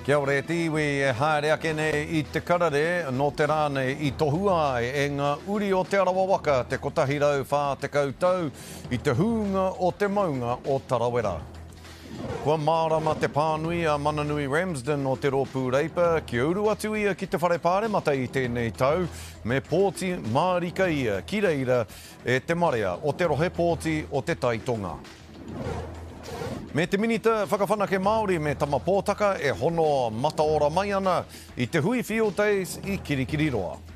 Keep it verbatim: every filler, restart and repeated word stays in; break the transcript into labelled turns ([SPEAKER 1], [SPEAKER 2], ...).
[SPEAKER 1] Kia ore te iwi e haere ake nei I te karare no te rāne I tohua e ngā uri o te arawawaka te kotahi rau whā te kautau I te huunga o te maunga o Tarawera. Kua mārama te pānui a Mananui Ramsden o te rōpū reipa, ki uru atu ia ki te whare pāremata I tēnei tau, me pōti mārika ia ki reira e te marea o te rohe pōti o te Taitonga. Me te minita whakawhanake Māori me tama pōtaka e hono mataora mai ana I te Hui Field Days I Kirikiriroa.